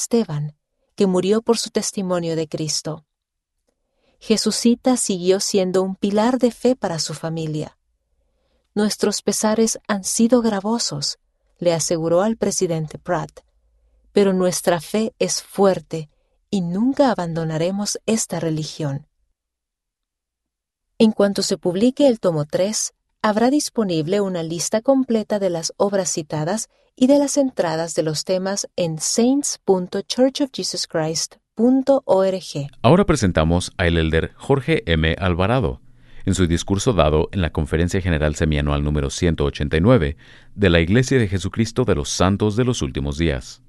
Esteban, que murió por su testimonio de Cristo. Jesucita siguió siendo un pilar de fe para su familia. Nuestros pesares han sido gravosos, le aseguró al presidente Pratt, pero nuestra fe es fuerte y nunca abandonaremos esta religión. En cuanto se publique el tomo 3, habrá disponible una lista completa de las obras citadas y de las entradas de los temas en saints.churchofjesuschrist.org. Ahora presentamos al elder Jorge M. Alvarado, en su discurso dado en la Conferencia General Semianual número 189 de la Iglesia de Jesucristo de los Santos de los Últimos Días.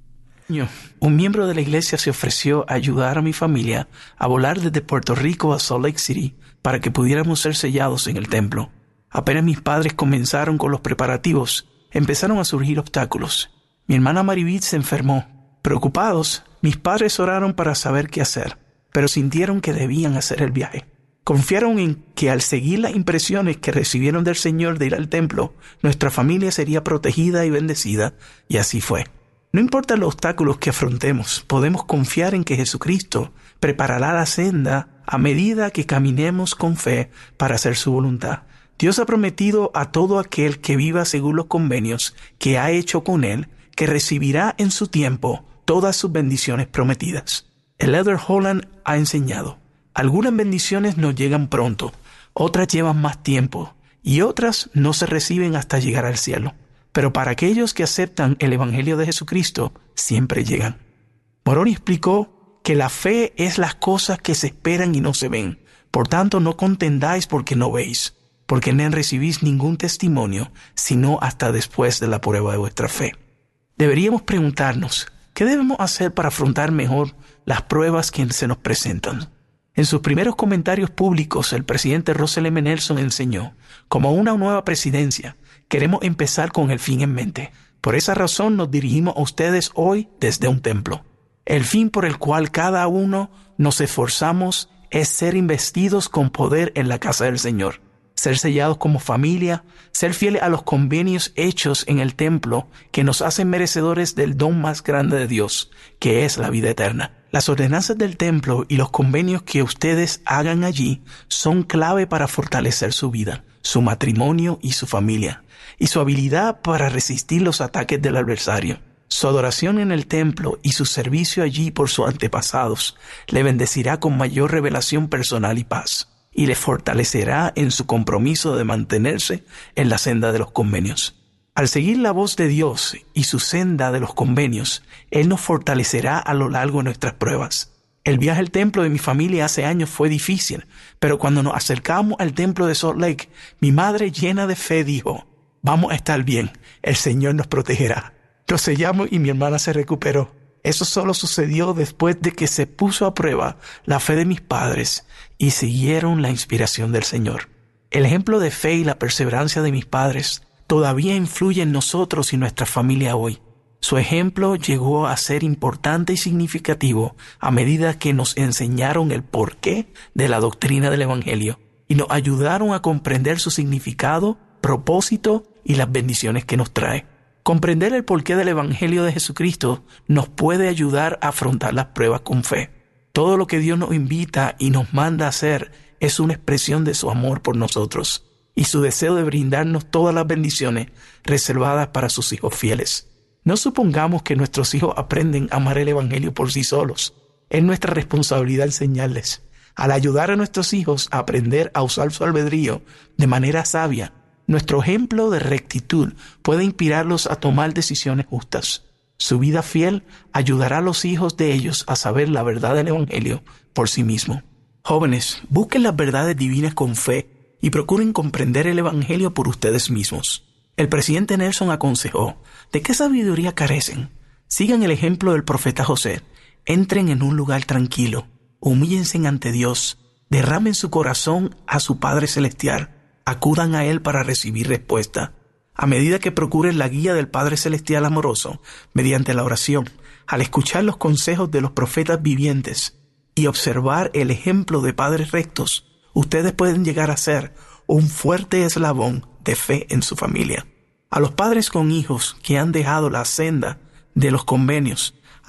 Un miembro de la iglesia se ofreció a ayudar a mi familia a volar desde Puerto Rico a Salt Lake City para que pudiéramos ser sellados en el templo. Apenas mis padres comenzaron con los preparativos, empezaron a surgir obstáculos. Mi hermana Maribeth se enfermó. Preocupados, mis padres oraron para saber qué hacer, pero sintieron que debían hacer el viaje. Confiaron en que al seguir las impresiones que recibieron del Señor de ir al templo, nuestra familia sería protegida y bendecida, y así fue. No importa los obstáculos que afrontemos, podemos confiar en que Jesucristo preparará la senda a medida que caminemos con fe para hacer su voluntad. Dios ha prometido a todo aquel que viva según los convenios que ha hecho con Él, que recibirá en su tiempo todas sus bendiciones prometidas. El elder Holland ha enseñado: algunas bendiciones nos llegan pronto, otras llevan más tiempo, y otras no se reciben hasta llegar al cielo. Pero para aquellos que aceptan el Evangelio de Jesucristo, siempre llegan. Moroni explicó que la fe es las cosas que se esperan y no se ven. Por tanto, no contendáis porque no veis, porque no recibís ningún testimonio, sino hasta después de la prueba de vuestra fe. Deberíamos preguntarnos, ¿qué debemos hacer para afrontar mejor las pruebas que se nos presentan? En sus primeros comentarios públicos, el presidente Russell M. Nelson enseñó: como una nueva presidencia, queremos empezar con el fin en mente. Por esa razón nos dirigimos a ustedes hoy desde un templo. El fin por el cual cada uno nos esforzamos es ser investidos con poder en la casa del Señor, ser sellados como familia, ser fieles a los convenios hechos en el templo que nos hacen merecedores del don más grande de Dios, que es la vida eterna. Las ordenanzas del templo y los convenios que ustedes hagan allí son clave para fortalecer su vida, su matrimonio y su familia, y su habilidad para resistir los ataques del adversario. Su adoración en el templo y su servicio allí por sus antepasados le bendecirá con mayor revelación personal y paz, y le fortalecerá en su compromiso de mantenerse en la senda de los convenios. Al seguir la voz de Dios y su senda de los convenios, Él nos fortalecerá a lo largo de nuestras pruebas. El viaje al templo de mi familia hace años fue difícil, pero cuando nos acercamos al templo de Salt Lake, mi madre, llena de fe, dijo: vamos a estar bien, el Señor nos protegerá. Lo sellamos y mi hermana se recuperó. Eso solo sucedió después de que se puso a prueba la fe de mis padres y siguieron la inspiración del Señor. El ejemplo de fe y la perseverancia de mis padres todavía influye en nosotros y nuestra familia hoy. Su ejemplo llegó a ser importante y significativo a medida que nos enseñaron el porqué de la doctrina del Evangelio y nos ayudaron a comprender su significado, propósito y las bendiciones que nos trae. Comprender el porqué del Evangelio de Jesucristo nos puede ayudar a afrontar las pruebas con fe. Todo lo que Dios nos invita y nos manda a hacer es una expresión de su amor por nosotros y su deseo de brindarnos todas las bendiciones reservadas para sus hijos fieles. No supongamos que nuestros hijos aprenden a amar el Evangelio por sí solos. Es nuestra responsabilidad enseñarles. Al ayudar a nuestros hijos a aprender a usar su albedrío de manera sabia, nuestro ejemplo de rectitud puede inspirarlos a tomar decisiones justas. Su vida fiel ayudará a los hijos de ellos a saber la verdad del Evangelio por sí mismo. Jóvenes, busquen las verdades divinas con fe y procuren comprender el Evangelio por ustedes mismos. El presidente Nelson aconsejó: ¿de qué sabiduría carecen? Sigan el ejemplo del profeta José. Entren en un lugar tranquilo, humíllense ante Dios, derramen su corazón a su Padre Celestial, acudan a Él para recibir respuesta. A medida que procuren la guía del Padre Celestial amoroso, mediante la oración, al escuchar los consejos de los profetas vivientes y observar el ejemplo de padres rectos, ustedes pueden llegar a ser un fuerte eslabón de fe en su familia. A los padres con hijos que han dejado la senda de los convenios,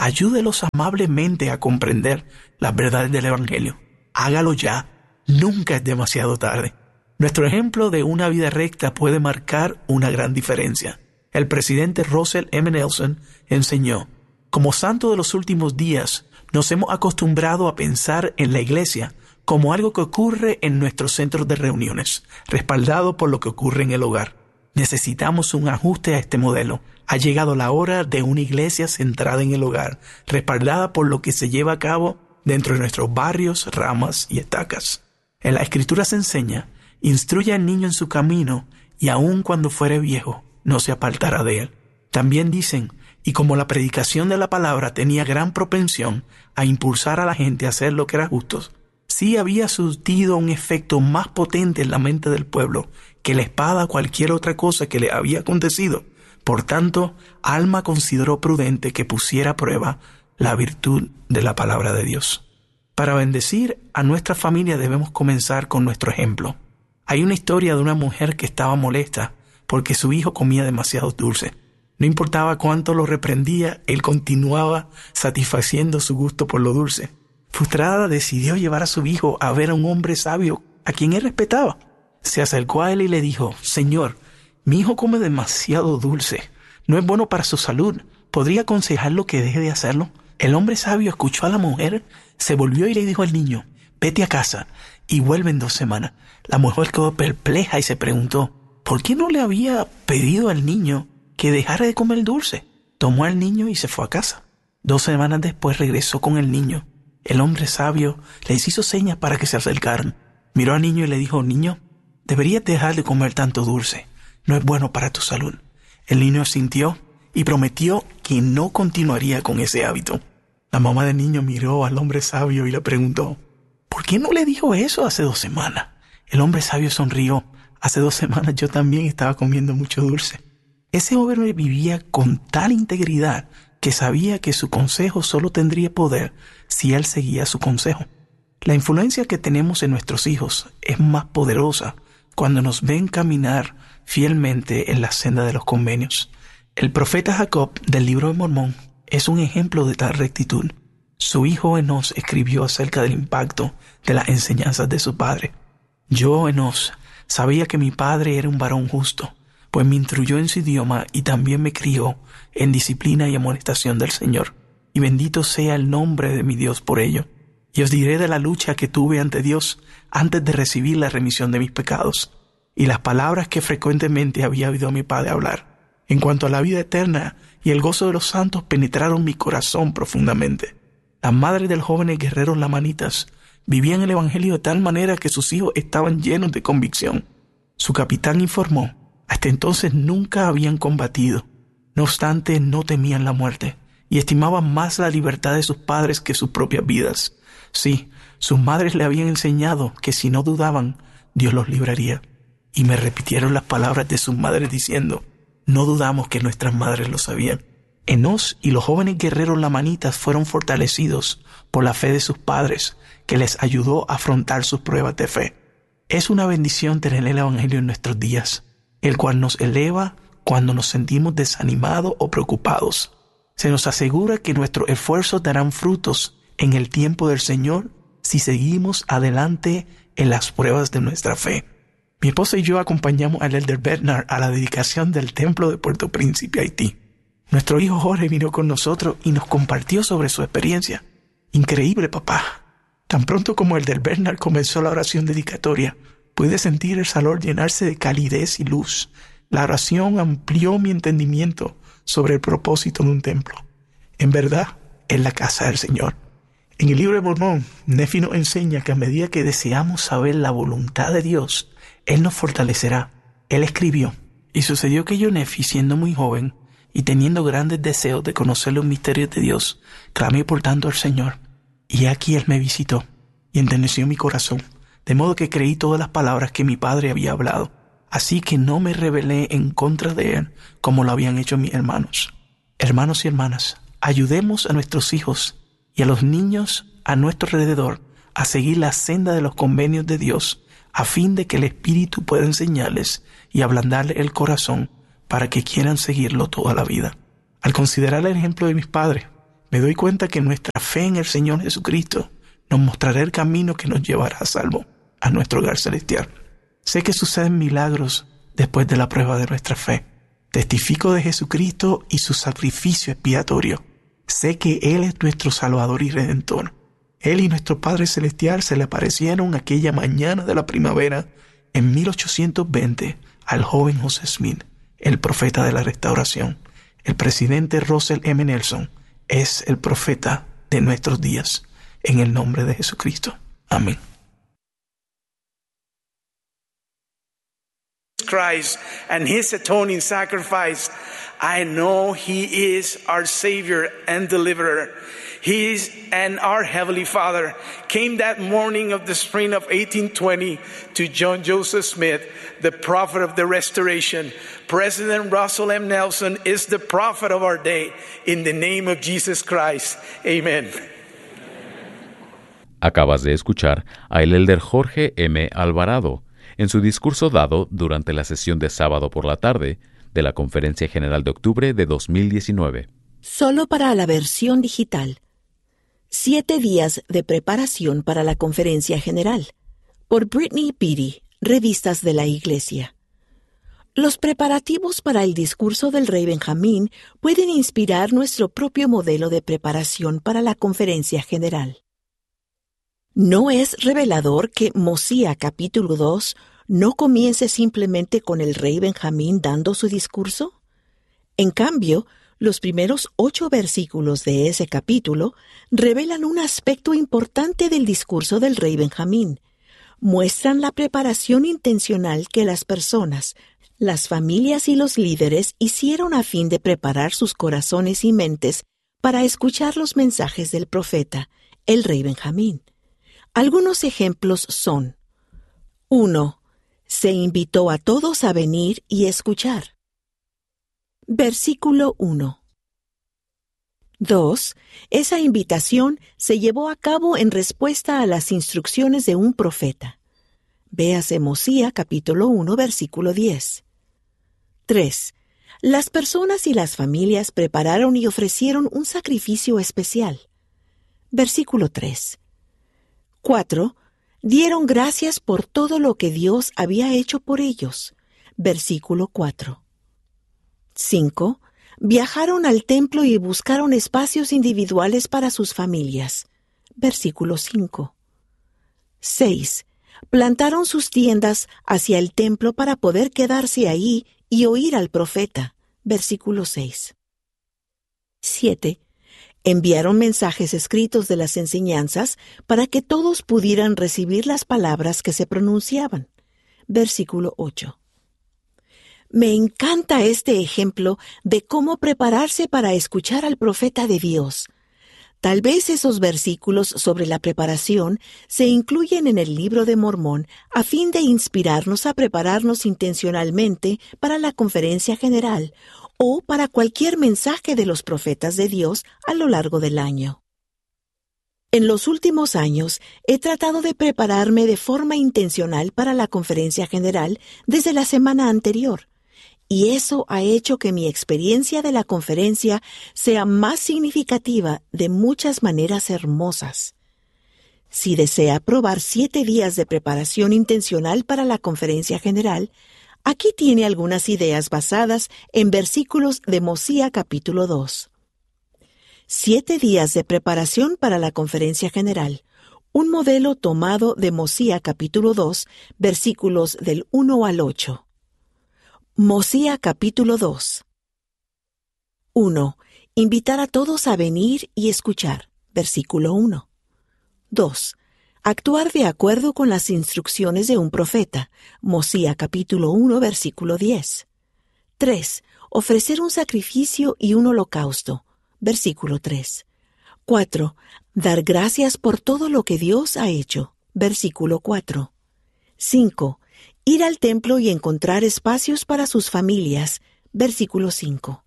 Ayúdelos amablemente a comprender las verdades del Evangelio. Hágalo ya. Nunca es demasiado tarde. Nuestro ejemplo de una vida recta puede marcar una gran diferencia. El presidente Russell M. Nelson enseñó: como santos de los últimos días, nos hemos acostumbrado a pensar en la iglesia como algo que ocurre en nuestros centros de reuniones, respaldado por lo que ocurre en el hogar. Necesitamos un ajuste a este modelo. Ha llegado la hora de una iglesia centrada en el hogar, respaldada por lo que se lleva a cabo dentro de nuestros barrios, ramas y estacas. En la Escritura se enseña: instruye al niño en su camino, y aun cuando fuere viejo, no se apartará de él. También dicen: y como la predicación de la palabra tenía gran propensión a impulsar a la gente a hacer lo que era justo, sí había surtido un efecto más potente en la mente del pueblo que la espada o cualquier otra cosa que le había acontecido. Por tanto, Alma consideró prudente que pusiera a prueba la virtud de la palabra de Dios. Para bendecir a nuestra familia debemos comenzar con nuestro ejemplo. Hay una historia de una mujer que estaba molesta porque su hijo comía demasiado dulce. No importaba cuánto lo reprendía, él continuaba satisfaciendo su gusto por lo dulce. Frustrada, decidió llevar a su hijo a ver a un hombre sabio a quien él respetaba. Se acercó a él y le dijo: Señor, mi hijo come demasiado dulce. No es bueno para su salud. ¿Podría aconsejarlo que deje de hacerlo? El hombre sabio escuchó a la mujer, se volvió y le dijo al niño: vete a casa y vuelve en 2 semanas. La mujer quedó perpleja y se preguntó: ¿por qué no le había pedido al niño que dejara de comer dulce? Tomó al niño y se fue a casa. 2 semanas después regresó con el niño. El hombre sabio les hizo señas para que se acercaran. Miró al niño y le dijo: niño, deberías dejar de comer tanto dulce. No es bueno para tu salud. El niño asintió y prometió que no continuaría con ese hábito. La mamá del niño miró al hombre sabio y le preguntó: ¿por qué no le dijo eso hace 2 semanas? El hombre sabio sonrió: hace 2 semanas yo también estaba comiendo mucho dulce. Ese hombre vivía con tal integridad que sabía que su consejo solo tendría poder si él seguía su consejo. La influencia que tenemos en nuestros hijos es más poderosa cuando nos ven caminar fielmente en la senda de los convenios. El profeta Jacob del libro de Mormón es un ejemplo de tal rectitud. Su hijo Enos escribió acerca del impacto de las enseñanzas de su padre. Yo, Enos, sabía que mi padre era un varón justo, pues me instruyó en su idioma y también me crió en disciplina y amonestación del Señor. Y bendito sea el nombre de mi Dios por ello. Y os diré de la lucha que tuve ante Dios antes de recibir la remisión de mis pecados, y las palabras que frecuentemente había oído a mi padre hablar. En cuanto a la vida eterna y el gozo de los santos, penetraron mi corazón profundamente. Las madres del joven guerrero lamanitas vivían el evangelio de tal manera que sus hijos estaban llenos de convicción. Su capitán informó: hasta entonces nunca habían combatido. No obstante, no temían la muerte y estimaban más la libertad de sus padres que sus propias vidas. Sí, sus madres le habían enseñado que si no dudaban, Dios los libraría. Y me repitieron las palabras de sus madres diciendo: no dudamos que nuestras madres lo sabían. Enos y los jóvenes guerreros lamanitas fueron fortalecidos por la fe de sus padres, que les ayudó a afrontar sus pruebas de fe. Es una bendición tener el evangelio en nuestros días, el cual nos eleva cuando nos sentimos desanimados o preocupados. Se nos asegura que nuestros esfuerzos darán frutos en el tiempo del Señor si seguimos adelante en las pruebas de nuestra fe. Mi esposa y yo acompañamos al elder Bernard a la dedicación del templo de Puerto Príncipe, Haití. Nuestro hijo Jorge vino con nosotros y nos compartió sobre su experiencia. Increíble, papá. Tan pronto como el elder Bernard comenzó la oración dedicatoria, pude sentir el salón llenarse de calidez y luz. La oración amplió mi entendimiento sobre el propósito de un templo. En verdad, es la casa del Señor. En el libro de Mormón, Nefi nos enseña que a medida que deseamos saber la voluntad de Dios, Él nos fortalecerá. Él escribió: y sucedió que yo, Nefi, siendo muy joven y teniendo grandes deseos de conocer los misterios de Dios, clamé por tanto al Señor. Y aquí Él me visitó y enterneció mi corazón, de modo que creí todas las palabras que mi padre había hablado. Así que no me rebelé en contra de Él como lo habían hecho mis hermanos. Hermanos y hermanas, ayudemos a nuestros hijos y a los niños a nuestro alrededor a seguir la senda de los convenios de Dios, a fin de que el Espíritu pueda enseñarles y ablandarles el corazón para que quieran seguirlo toda la vida. Al considerar el ejemplo de mis padres, Me doy cuenta que nuestra fe en el Señor Jesucristo nos mostrará el camino que nos llevará a salvo a nuestro hogar celestial. Sé que suceden milagros después de la prueba de nuestra fe. Testifico de Jesucristo y su sacrificio expiatorio. Sé que Él es nuestro Salvador y Redentor. Él y nuestro Padre Celestial se le aparecieron aquella mañana de la primavera en 1820 al joven José Smith, el profeta de la Restauración. El presidente Russell M. Nelson es el profeta de nuestros días. En el nombre de Jesucristo. Amén. Christ and his atoning sacrifice, I know he is our Savior and deliverer. He is and our Heavenly Father came that morning of the spring of 1820 to John Joseph Smith, the prophet of the Restoration. President Russell M. Nelson is the prophet of our day. In the name of Jesus Christ. Amen. Acabas de escuchar al elder Jorge M. Alvarado en su discurso dado durante la sesión de sábado por la tarde de la Conferencia General de Octubre de 2019. Solo para la versión digital. 7 días de preparación para la Conferencia General. Por Brittany Beattie, Revistas de la Iglesia. Los preparativos para el discurso del Rey Benjamín pueden inspirar nuestro propio modelo de preparación para la Conferencia General. ¿No es revelador que Mosía capítulo 2 no comience simplemente con el rey Benjamín dando su discurso? En cambio, los primeros 8 versículos de ese capítulo revelan un aspecto importante del discurso del rey Benjamín. Muestran la preparación intencional que las personas, las familias y los líderes hicieron a fin de preparar sus corazones y mentes para escuchar los mensajes del profeta, el rey Benjamín. Algunos ejemplos son: 1. Se invitó a todos a venir y escuchar. Versículo 1. 2. Esa invitación se llevó a cabo en respuesta a las instrucciones de un profeta. Véase Mosía capítulo 1, versículo 10. 3. Las personas y las familias prepararon y ofrecieron un sacrificio especial. Versículo 3. 4. Dieron gracias por todo lo que Dios había hecho por ellos. Versículo 4. 5. Viajaron al templo y buscaron espacios individuales para sus familias. Versículo 5. 6. Plantaron sus tiendas hacia el templo para poder quedarse ahí y oír al profeta. Versículo 6. 7. Enviaron mensajes escritos de las enseñanzas para que todos pudieran recibir las palabras que se pronunciaban. Versículo 8. Me encanta este ejemplo de cómo prepararse para escuchar al profeta de Dios. Tal vez esos versículos sobre la preparación se incluyen en el Libro de Mormón a fin de inspirarnos a prepararnos intencionalmente para la Conferencia General o para cualquier mensaje de los profetas de Dios a lo largo del año. En los últimos años, he tratado de prepararme de forma intencional para la Conferencia General desde la semana anterior, y eso ha hecho que mi experiencia de la conferencia sea más significativa de muchas maneras hermosas. Si desea probar 7 días de preparación intencional para la Conferencia General, aquí tiene algunas ideas basadas en versículos de Mosía capítulo 2. 7 días de preparación para la Conferencia General, un modelo tomado de Mosía capítulo 2, versículos del 1 al 8. Mosía capítulo 2. 1. Invitar a todos a venir y escuchar. Versículo 1. 2. Actuar de acuerdo con las instrucciones de un profeta. Mosía capítulo 1, versículo 10. 3. Ofrecer un sacrificio y un holocausto. Versículo 3. 4. Dar gracias por todo lo que Dios ha hecho. Versículo 4. 5. Ir al templo y encontrar espacios para sus familias. Versículo 5.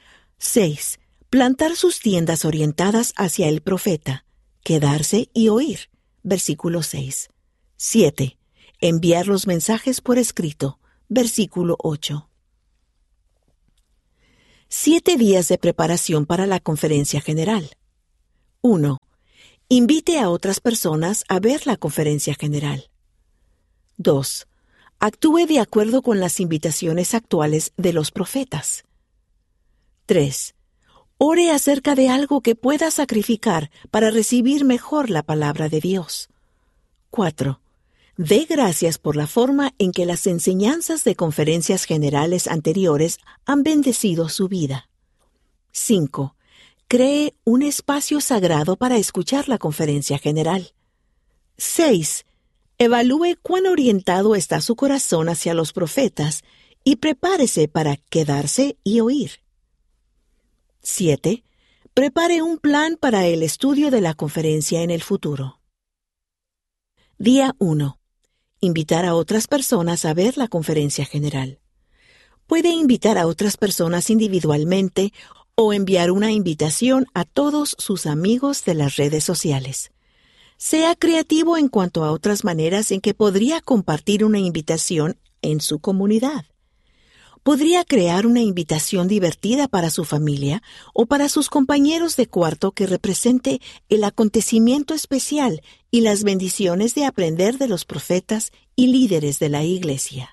6. Plantar sus tiendas orientadas hacia el profeta. Quedarse y oír. Versículo 6. 7. Enviar los mensajes por escrito. Versículo 8. 7 días de preparación para la Conferencia General. 1. Invite a otras personas a ver la conferencia general. 2. Actúe de acuerdo con las invitaciones actuales de los profetas. 3. Ore acerca de algo que pueda sacrificar para recibir mejor la palabra de Dios. 4. Dé gracias por la forma en que las enseñanzas de conferencias generales anteriores han bendecido su vida. 5. Cree un espacio sagrado para escuchar la conferencia general. 6. Evalúe cuán orientado está su corazón hacia los profetas y prepárese para quedarse y oír. 7. Prepare un plan para el estudio de la conferencia en el futuro. Día 1. Invitar a otras personas a ver la conferencia general. Puede invitar a otras personas individualmente o enviar una invitación a todos sus amigos de las redes sociales. Sea creativo en cuanto a otras maneras en que podría compartir una invitación en su comunidad. Podría crear una invitación divertida para su familia o para sus compañeros de cuarto que represente el acontecimiento especial y las bendiciones de aprender de los profetas y líderes de la iglesia.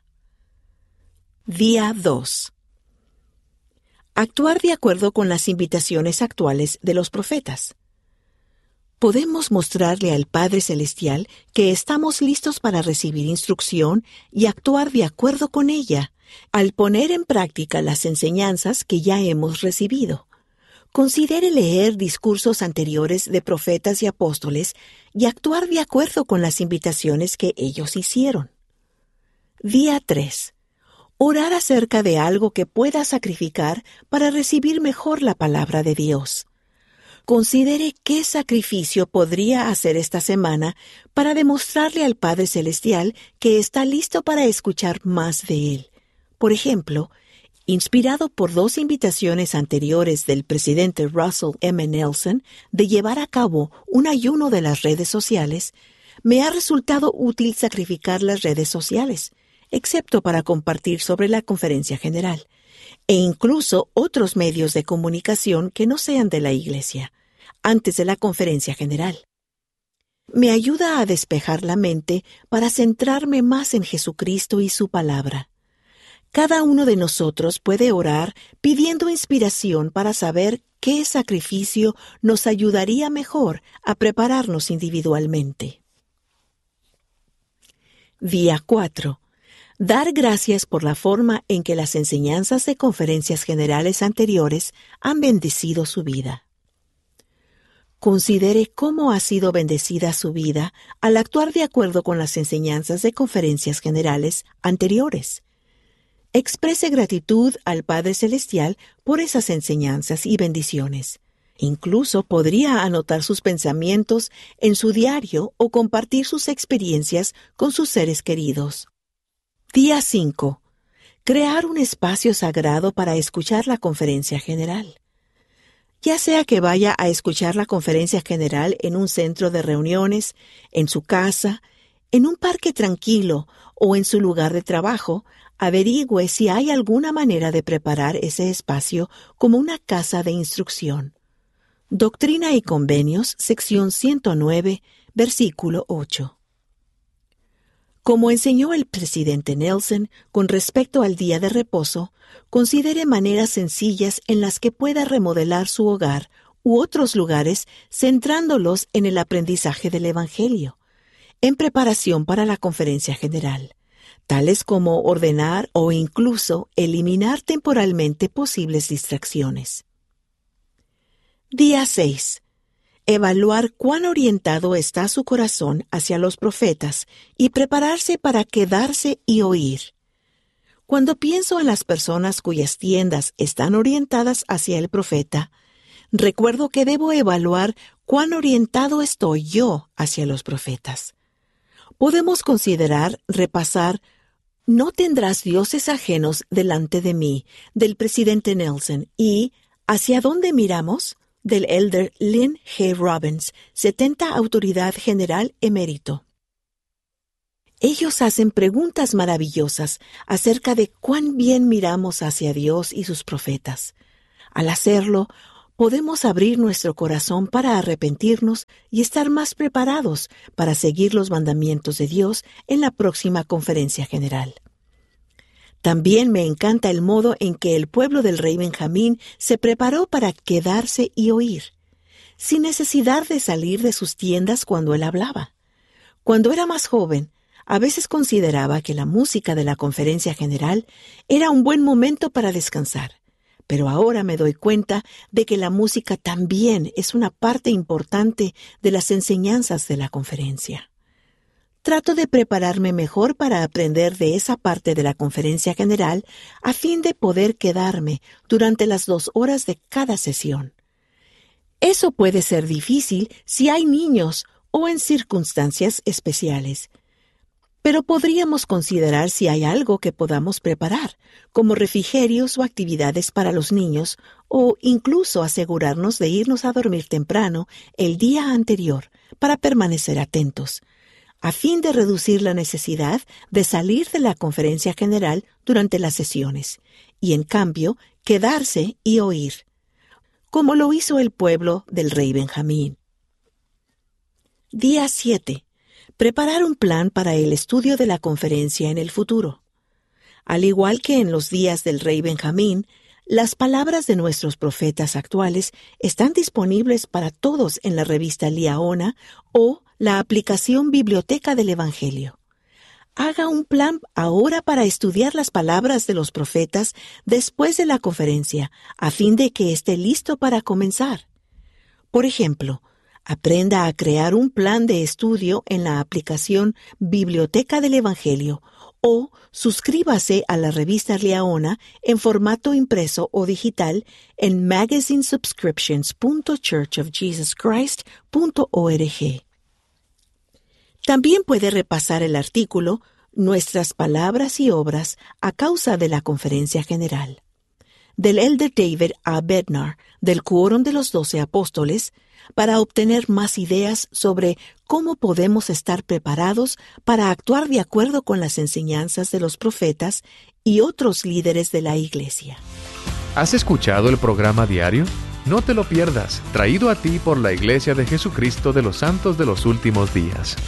Día 2. Actuar de acuerdo con las invitaciones actuales de los profetas. Podemos mostrarle al Padre Celestial que estamos listos para recibir instrucción y actuar de acuerdo con ella, al poner en práctica las enseñanzas que ya hemos recibido. Considere leer discursos anteriores de profetas y apóstoles y actuar de acuerdo con las invitaciones que ellos hicieron. Día 3. Orar acerca de algo que pueda sacrificar para recibir mejor la palabra de Dios. Considere qué sacrificio podría hacer esta semana para demostrarle al Padre Celestial que está listo para escuchar más de Él. Por ejemplo, inspirado por 2 invitaciones anteriores del presidente Russell M. Nelson de llevar a cabo un ayuno de las redes sociales, me ha resultado útil sacrificar las redes sociales, excepto para compartir sobre la conferencia general, e incluso otros medios de comunicación que no sean de la Iglesia, antes de la conferencia general. Me ayuda a despejar la mente para centrarme más en Jesucristo y su palabra. Cada uno de nosotros puede orar pidiendo inspiración para saber qué sacrificio nos ayudaría mejor a prepararnos individualmente. Día 4. Dar gracias por la forma en que las enseñanzas de conferencias generales anteriores han bendecido su vida. Considere cómo ha sido bendecida su vida al actuar de acuerdo con las enseñanzas de conferencias generales anteriores. Exprese gratitud al Padre Celestial por esas enseñanzas y bendiciones. Incluso podría anotar sus pensamientos en su diario o compartir sus experiencias con sus seres queridos. Día 5. Crear un espacio sagrado para escuchar la conferencia general. Ya sea que vaya a escuchar la conferencia general en un centro de reuniones, en su casa, en un parque tranquilo o en su lugar de trabajo, averigüe si hay alguna manera de preparar ese espacio como una casa de instrucción. Doctrina y Convenios, sección 109, versículo 8. Como enseñó el presidente Nelson con respecto al día de reposo, considere maneras sencillas en las que pueda remodelar su hogar u otros lugares centrándolos en el aprendizaje del Evangelio, en preparación para la conferencia general, tales como ordenar o incluso eliminar temporalmente posibles distracciones. Día 6. Evaluar cuán orientado está su corazón hacia los profetas y prepararse para quedarse y oír. Cuando pienso en las personas cuyas tiendas están orientadas hacia el profeta, recuerdo que debo evaluar cuán orientado estoy yo hacia los profetas. Podemos considerar, repasar, «No tendrás dioses ajenos delante de mí», del presidente Nelson, y «¿Hacia dónde miramos?», del elder Lynn G. Robbins, 70 Autoridad General Emérito. Ellos hacen preguntas maravillosas acerca de cuán bien miramos hacia Dios y sus profetas. Al hacerlo, podemos abrir nuestro corazón para arrepentirnos y estar más preparados para seguir los mandamientos de Dios en la próxima conferencia general. También me encanta el modo en que el pueblo del rey Benjamín se preparó para quedarse y oír, sin necesidad de salir de sus tiendas cuando él hablaba. Cuando era más joven, a veces consideraba que la música de la conferencia general era un buen momento para descansar, pero ahora me doy cuenta de que la música también es una parte importante de las enseñanzas de la conferencia. Trato de prepararme mejor para aprender de esa parte de la conferencia general a fin de poder quedarme durante las 2 horas de cada sesión. Eso puede ser difícil si hay niños o en circunstancias especiales, pero podríamos considerar si hay algo que podamos preparar, como refrigerios o actividades para los niños, o incluso asegurarnos de irnos a dormir temprano el día anterior para permanecer atentos, a fin de reducir la necesidad de salir de la conferencia general durante las sesiones, y en cambio quedarse y oír, como lo hizo el pueblo del rey Benjamín. Día 7. Preparar un plan para el estudio de la conferencia en el futuro. Al igual que en los días del rey Benjamín, las palabras de nuestros profetas actuales están disponibles para todos en la revista Liahona o la aplicación Biblioteca del Evangelio. Haga un plan ahora para estudiar las palabras de los profetas después de la conferencia, a fin de que esté listo para comenzar. Por ejemplo, aprenda a crear un plan de estudio en la aplicación Biblioteca del Evangelio o suscríbase a la revista Liahona en formato impreso o digital en magazinesubscriptions.churchofjesuschrist.org. También puede repasar el artículo Nuestras palabras y obras a causa de la conferencia general, del elder David A. Bednar, del Quórum de los 12 Apóstoles, para obtener más ideas sobre cómo podemos estar preparados para actuar de acuerdo con las enseñanzas de los profetas y otros líderes de la Iglesia. ¿Has escuchado el programa diario? No te lo pierdas, traído a ti por la Iglesia de Jesucristo de los Santos de los Últimos Días.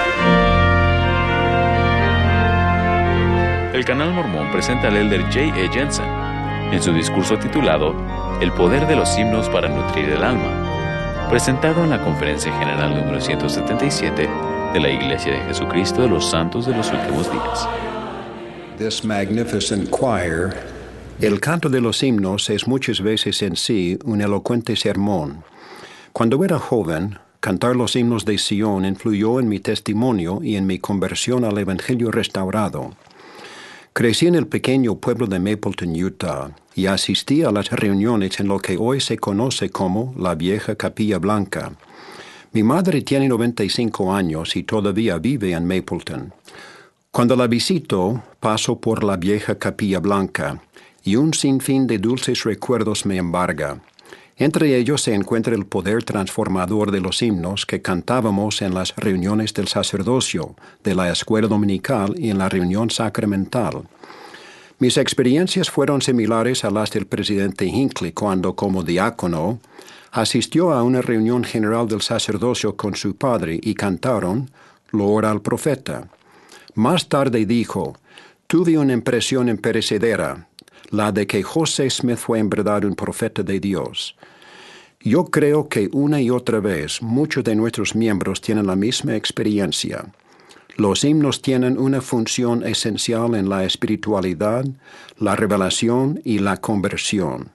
El Canal Mormón presenta al elder J. E. Jensen en su discurso titulado El poder de los himnos para nutrir el alma, presentado en la Conferencia General número 177 de la Iglesia de Jesucristo de los Santos de los Últimos Días. This magnificent choir, el canto de los himnos es muchas veces en sí un elocuente sermón. Cuando era joven, cantar los himnos de Sion influyó en mi testimonio y en mi conversión al Evangelio restaurado. Crecí en el pequeño pueblo de Mapleton, Utah, y asistí a las reuniones en lo que hoy se conoce como la Vieja Capilla Blanca. Mi madre tiene 95 años y todavía vive en Mapleton. Cuando la visito, paso por la Vieja Capilla Blanca, y un sinfín de dulces recuerdos me embarga. Entre ellos se encuentra el poder transformador de los himnos que cantábamos en las reuniones del sacerdocio, de la escuela dominical y en la reunión sacramental. Mis experiencias fueron similares a las del presidente Hinckley cuando, como diácono, asistió a una reunión general del sacerdocio con su padre y cantaron Loor al profeta. Más tarde dijo, tuve una impresión imperecedera, la de que José Smith fue en verdad un profeta de Dios. Yo creo que una y otra vez muchos de nuestros miembros tienen la misma experiencia. Los himnos tienen una función esencial en la espiritualidad, la revelación y la conversión.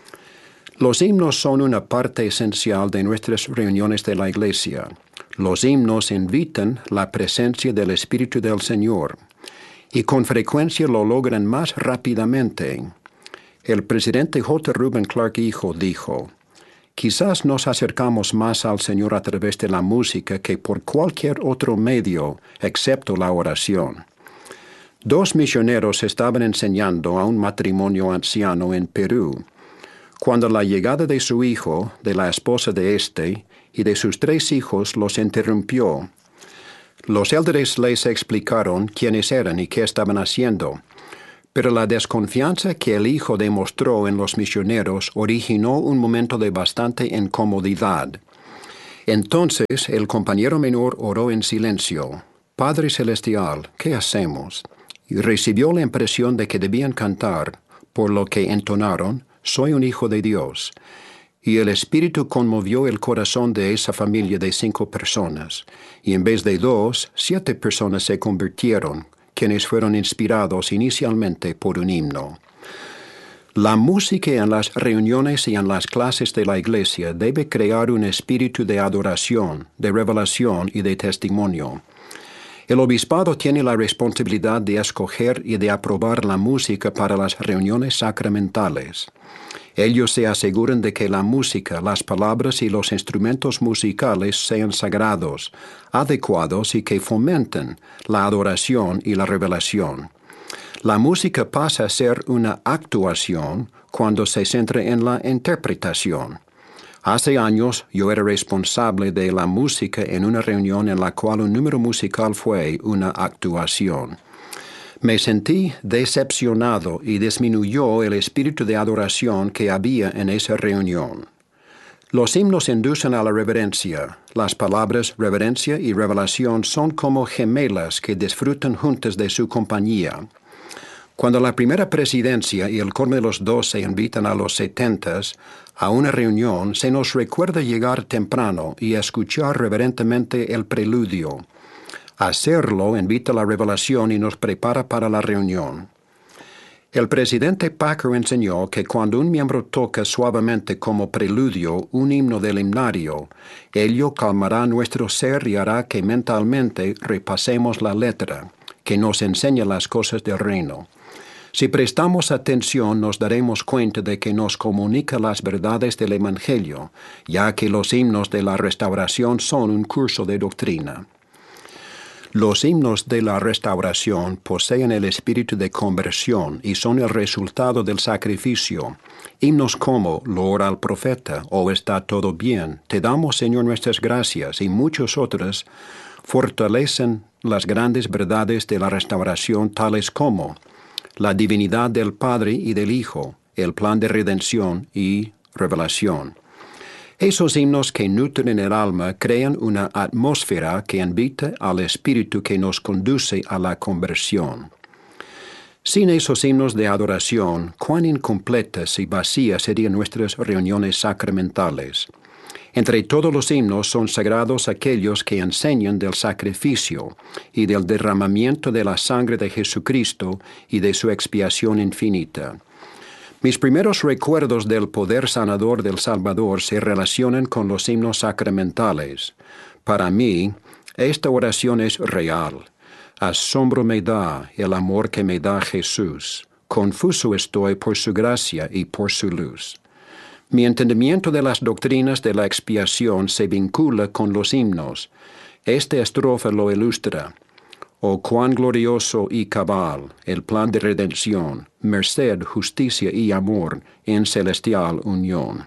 Los himnos son una parte esencial de nuestras reuniones de la Iglesia. Los himnos invitan la presencia del Espíritu del Señor y con frecuencia lo logran más rápidamente. El presidente J. Reuben Clark Hijo dijo, quizás nos acercamos más al Señor a través de la música que por cualquier otro medio, excepto la oración. 2 misioneros estaban enseñando a un matrimonio anciano en Perú, cuando la llegada de su hijo, de la esposa de éste y de sus 3 hijos los interrumpió. Los elders les explicaron quiénes eran y qué estaban haciendo, Pero la desconfianza que el hijo demostró en los misioneros originó un momento de bastante incomodidad. Entonces el compañero menor oró en silencio: «Padre Celestial, ¿qué hacemos?», y recibió la impresión de que debían cantar, por lo que entonaron: «Soy un hijo de Dios». Y el Espíritu conmovió el corazón de esa familia de 5 personas, y en vez de 2, 7 personas se convirtieron, quienes fueron inspirados inicialmente por un himno. La música en las reuniones y en las clases de la iglesia debe crear un espíritu de adoración, de revelación y de testimonio. El obispado tiene la responsabilidad de escoger y de aprobar la música para las reuniones sacramentales. Ellos se aseguran de que la música, las palabras y los instrumentos musicales sean sagrados, adecuados y que fomenten la adoración y la revelación. La música pasa a ser una actuación cuando se centra en la interpretación. Hace años yo era responsable de la música en una reunión en la cual un número musical fue una actuación. Me sentí decepcionado y disminuyó el espíritu de adoración que había en esa reunión. Los himnos inducen a la reverencia. Las palabras reverencia y revelación son como gemelas que disfrutan juntas de su compañía. Cuando la primera presidencia y el Quórum de los 12 invitan a los 70 a una reunión, se nos recuerda llegar temprano y escuchar reverentemente el preludio. Hacerlo invita a la revelación y nos prepara para la reunión. El presidente Packer enseñó que cuando un miembro toca suavemente como preludio un himno del himnario, ello calmará nuestro ser y hará que mentalmente repasemos la letra, que nos enseña las cosas del reino. Si prestamos atención, nos daremos cuenta de que nos comunica las verdades del Evangelio, ya que los himnos de la restauración son un curso de doctrina. Los himnos de la restauración poseen el espíritu de conversión y son el resultado del sacrificio. Himnos como Loor al profeta o Está todo bien, Te damos, Señor, nuestras gracias y muchos otros fortalecen las grandes verdades de la restauración, tales como la divinidad del Padre y del Hijo, el plan de redención y revelación. Esos himnos que nutren el alma crean una atmósfera que invita al Espíritu que nos conduce a la conversión. Sin esos himnos de adoración, cuán incompletas y vacías serían nuestras reuniones sacramentales. Entre todos los himnos son sagrados aquellos que enseñan del sacrificio y del derramamiento de la sangre de Jesucristo y de su expiación infinita. Mis primeros recuerdos del poder sanador del Salvador se relacionan con los himnos sacramentales. Para mí, esta oración es real. Asombro me da el amor que me da Jesús. Confuso estoy por su gracia y por su luz. Mi entendimiento de las doctrinas de la expiación se vincula con los himnos. Esta estrofa lo ilustra. Oh, cuán glorioso y cabal el plan de redención, merced, justicia y amor en celestial unión.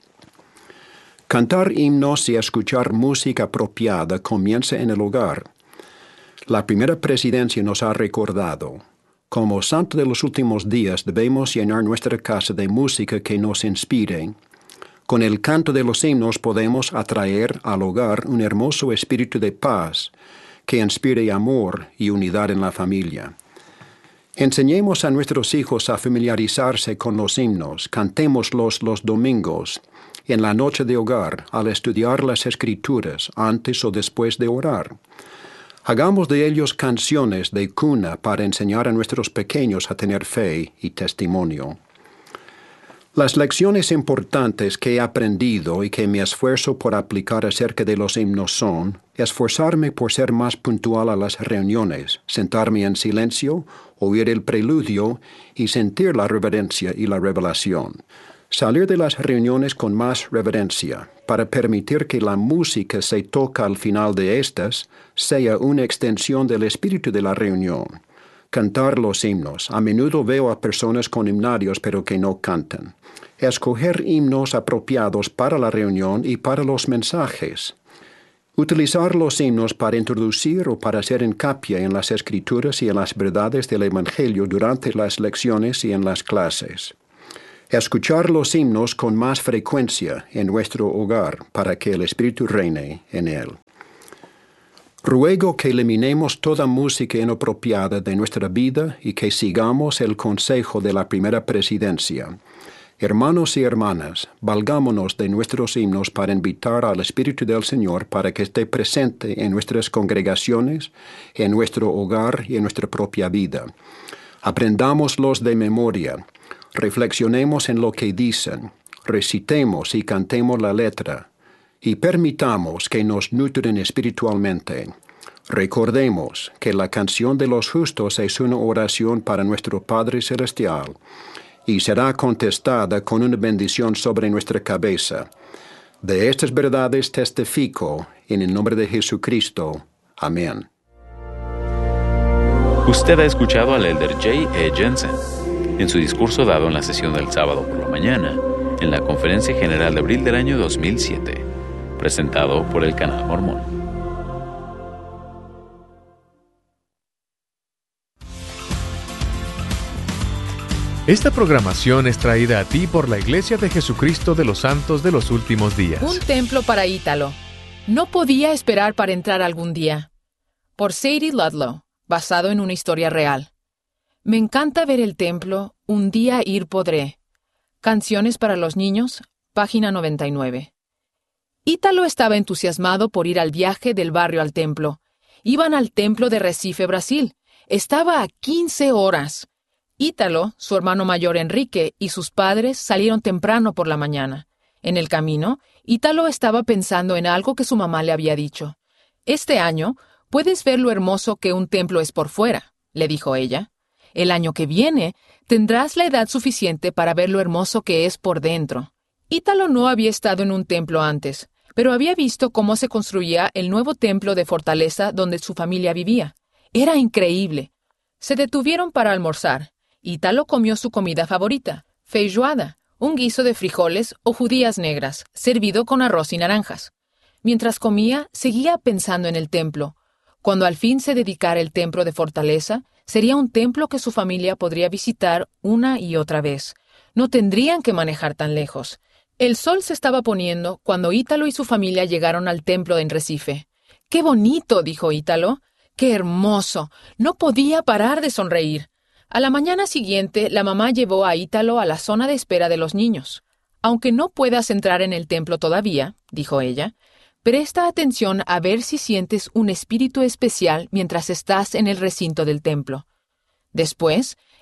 Cantar himnos y escuchar música apropiada comienza en el hogar. La primera presidencia nos ha recordado: como santo de los últimos días debemos llenar nuestra casa de música que nos inspire. Con el canto de los himnos podemos atraer al hogar un hermoso espíritu de paz que inspire amor y unidad en la familia. Enseñemos a nuestros hijos a familiarizarse con los himnos, cantémoslos los domingos, en la noche de hogar, al estudiar las Escrituras, antes o después de orar. Hagamos de ellos canciones de cuna para enseñar a nuestros pequeños a tener fe y testimonio. Las lecciones importantes que he aprendido y que me esfuerzo por aplicar acerca de los himnos son: esforzarme por ser más puntual a las reuniones, sentarme en silencio, oír el preludio y sentir la reverencia y la revelación. Salir de las reuniones con más reverencia, para permitir que la música se toca al final de estas sea una extensión del espíritu de la reunión. Cantar los himnos. A menudo veo a personas con himnarios pero que no cantan. Escoger himnos apropiados para la reunión y para los mensajes. Utilizar los himnos para introducir o para hacer hincapié en las escrituras y en las verdades del Evangelio durante las lecciones y en las clases. Escuchar los himnos con más frecuencia en nuestro hogar para que el Espíritu reine en él. Ruego que eliminemos toda música inapropiada de nuestra vida y que sigamos el consejo de la primera presidencia. Hermanos y hermanas, valgámonos de nuestros himnos para invitar al Espíritu del Señor para que esté presente en nuestras congregaciones, en nuestro hogar y en nuestra propia vida. Aprendámoslos de memoria, reflexionemos en lo que dicen, recitemos y cantemos la letra, y permitamos que nos nutren espiritualmente. Recordemos que la canción de los justos es una oración para nuestro Padre Celestial, y será contestada con una bendición sobre nuestra cabeza. De estas verdades testifico en el nombre de Jesucristo. Amén. Usted ha escuchado al elder J. E. Jensen en su discurso dado en la sesión del sábado por la mañana en la Conferencia General de abril del año 2007, presentado por el Canal Mormón. Esta programación es traída a ti por la Iglesia de Jesucristo de los Santos de los Últimos Días. Un templo para Ítalo. No podía esperar para entrar algún día. Por Sadie Ludlow, basado en una historia real. Me encanta ver el templo, un día ir podré. Canciones para los niños, página 99. Ítalo estaba entusiasmado por ir al viaje del barrio al templo. Iban al templo de Recife, Brasil. Estaba a 15 horas. Ítalo, su hermano mayor Enrique y sus padres salieron temprano por la mañana. En el camino, Ítalo estaba pensando en algo que su mamá le había dicho. «Este año, puedes ver lo hermoso que un templo es por fuera», le dijo ella. «El año que viene, tendrás la edad suficiente para ver lo hermoso que es por dentro». Ítalo no había estado en un templo antes, pero había visto cómo se construía el nuevo templo de Fortaleza donde su familia vivía. Era increíble. Se detuvieron para almorzar. Ítalo comió su comida favorita, feijoada, un guiso de frijoles o judías negras, servido con arroz y naranjas. Mientras comía, seguía pensando en el templo. Cuando al fin se dedicara el templo de Fortaleza, sería un templo que su familia podría visitar una y otra vez. No tendrían que manejar tan lejos. El sol se estaba poniendo cuando Ítalo y su familia llegaron al templo en Recife. «¡Qué bonito!», dijo Ítalo. «¡Qué hermoso!». No podía parar de sonreír. A la mañana siguiente, la mamá llevó a Ítalo a la zona de espera de los niños. «Aunque no puedas entrar en el templo todavía», dijo ella, «presta atención a ver si sientes un espíritu especial mientras estás en el recinto del templo». Después,